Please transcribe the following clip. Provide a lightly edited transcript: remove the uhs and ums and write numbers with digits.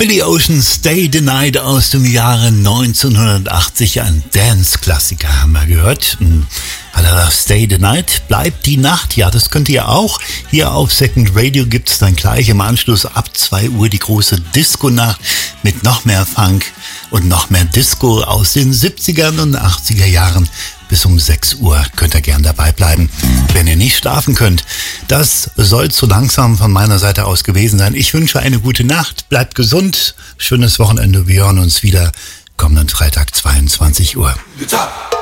Billy Ocean, Stay the Night aus dem Jahre 1980, ein Dance-Klassiker haben wir gehört. Stay the Night, bleibt die Nacht. Ja, das könnt ihr auch. Hier auf Second Radio gibt es dann gleich im Anschluss ab 2 Uhr die große Disco-Nacht mit noch mehr Funk und noch mehr Disco aus den 70er und 80er Jahren. Bis um 6 Uhr könnt ihr gern dabei bleiben, wenn ihr nicht schlafen könnt. Das soll so langsam von meiner Seite aus gewesen sein. Ich wünsche eine gute Nacht, bleibt gesund, schönes Wochenende. Wir hören uns wieder kommenden Freitag 22 Uhr.